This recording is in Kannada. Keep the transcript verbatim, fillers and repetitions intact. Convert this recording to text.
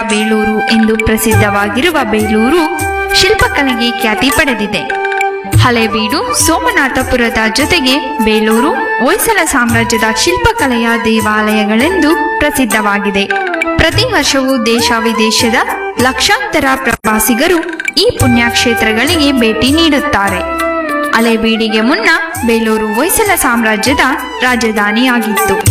ಬೇಲೂರು ಎಂದು ಪ್ರಸಿದ್ಧವಾಗಿರುವ ಬೇಲೂರು ಶಿಲ್ಪಕಲೆಗೆ ಖ್ಯಾತಿ ಪಡೆದಿದೆ. ಹಳೇಬೀಡು, ಸೋಮನಾಥಪುರದ ಜೊತೆಗೆ ಬೇಲೂರು ಹೊಯ್ಸಳ ಸಾಮ್ರಾಜ್ಯದ ಶಿಲ್ಪಕಲೆಯ ದೇವಾಲಯಗಳೆಂದು ಪ್ರಸಿದ್ಧವಾಗಿದೆ. ಪ್ರತಿ ವರ್ಷವೂ ದೇಶ ವಿದೇಶದ ಲಕ್ಷಾಂತರ ಪ್ರವಾಸಿಗರು ಈ ಪುಣ್ಯಕ್ಷೇತ್ರಗಳಿಗೆ ಭೇಟಿ ನೀಡುತ್ತಾರೆ. ಹಳೇಬೀಡಿಗೆ ಮುನ್ನ ಬೇಲೂರು ಹೊಯ್ಸಳ ಸಾಮ್ರಾಜ್ಯದ ರಾಜಧಾನಿಯಾಗಿತ್ತು.